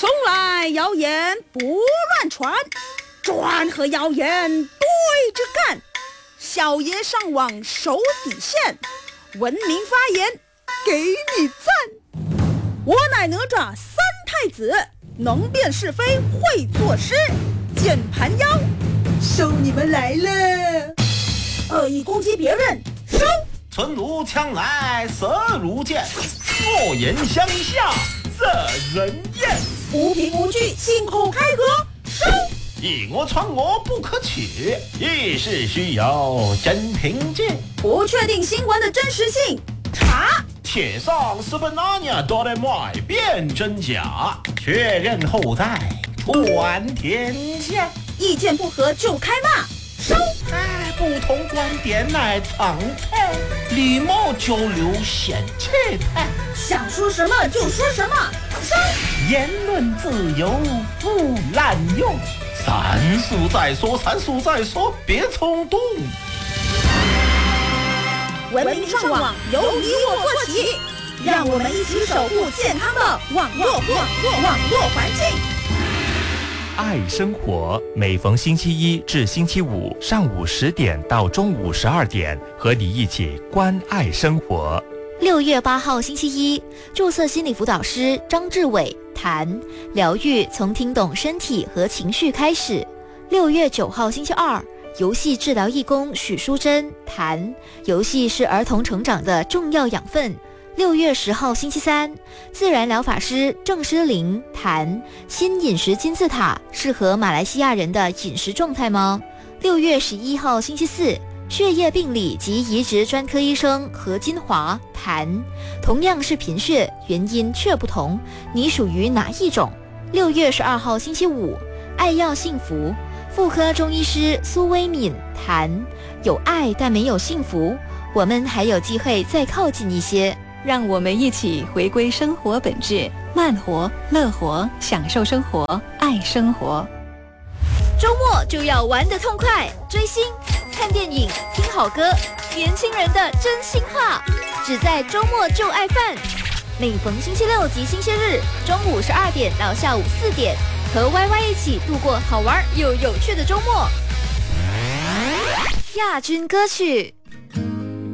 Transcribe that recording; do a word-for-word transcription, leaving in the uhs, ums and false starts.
送来谣言不乱传，专和谣言对着干。小爷上网守底线，文明发言给你赞。我乃哪吒三太子，能辨是非会作诗。键盘妖，收你们来了！恶意攻击别人，收！ 存如枪来色如剑，恶言相向惹人厌。 无凭无据信口开河，收！ 以讹传讹不可取，一事需有真凭据。 不确定新闻的真实性，查。 铁上是本那年都得买辨真假，确认后再传天下。 意见不合就开骂，收！ 哎，不同观点乃常态，礼貌交流显气派。 想说什么就说什么，收！ 言论自由不滥用，三思再说，三思再说，别冲动。 文明上网由你我做起，让我们一起守护健康的网络网络网络环境。 爱生活，每逢星期一至星期五上午十点到中午十二点，和你一起关爱生活。 六月八号星期一，注册心理辅导师张志伟谈疗愈从听懂身体和情绪开始。六月九号星期二，游戏治疗义工许淑珍谈游戏是儿童成长的重要养分。六月十号星期三，自然疗法师郑诗玲谈新饮食金字塔适合马来西亚人的饮食状态吗？六月十一号星期四，血液病理及移植专科医生何金华谈同样是贫血，原因却不同，你属于哪一种？六月十二号星期五，爱要幸福，妇科中医师苏薇敏谈有爱但没有幸福，我们还有机会再靠近一些。 让我们一起回归生活本质，慢活、乐活，享受生活，爱生活。 周末就要玩得痛快，追星、看电影、听好歌，年轻人的真心话，只在周末就爱饭。每逢星期六及星期日，中午十二点到下午四点，和 Y Y 一起度过好玩又有趣的周末。亚军歌曲。